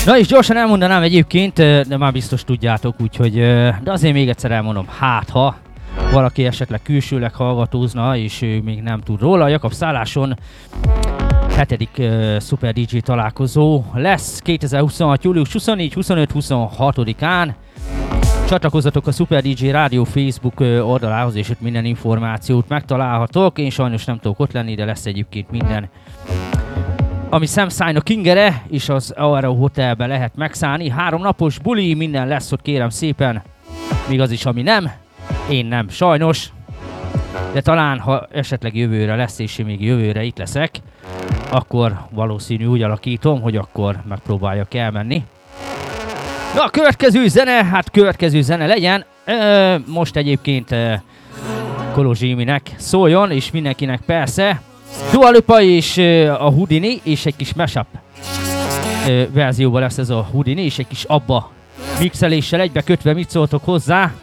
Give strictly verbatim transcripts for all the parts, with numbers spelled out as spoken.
Na és gyorsan elmondanám egyébként, de már biztos tudjátok, úgyhogy, de azért még egyszer elmondom, hát ha valaki esetleg külsőleg hallgatózna, és ő még nem tud róla, a Jakab szálláson hetedik uh, Super dé dzsé találkozó lesz kétezer-huszonhat. július huszonnégy, huszonöt, huszonhatodikán. Csatlakozzatok a Super dé dzsé Rádió Facebook oldalához, és ott minden információt megtalálhatok. Én sajnos nem tudok ott lenni, de lesz egyébként minden, ami Sam Sign-ok ingere, és az Aero Hotelben lehet megszállni. Három napos buli, minden lesz ott, kérem szépen. Még az is, ami nem. Én nem, sajnos. De talán, ha esetleg jövőre lesz, és én még jövőre itt leszek, akkor valószínű úgy alakítom, hogy akkor megpróbáljak elmenni. Na, a következő zene, hát következő zene legyen. Ö, most egyébként ö, Kolozsiminek szóljon, és mindenkinek persze. Dua Lipa és ö, a Houdini, és egy kis mashup ö, verzióban lesz ez a Houdini, és egy kis abba mixeléssel egybekötve. Mit szóltok hozzá?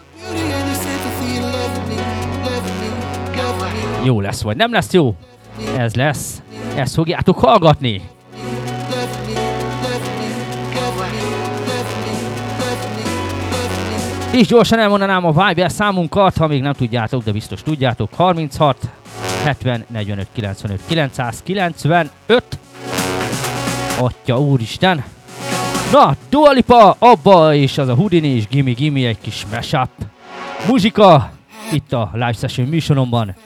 Jó lesz, vagy nem lesz jó? Ez lesz. Ezt fogjátok hallgatni. És gyorsan elmondanám a Viber számunkat, ha még nem tudjátok, de biztos tudjátok. harminchat hetven negyvenöt kilencvenöt kilencszázkilencvenöt. Atya úristen. Na, Dua Lipa, abba, és az a Houdini, és Gimme Gimme, egy kis mashup muzsika itt a Live Session műsoromban.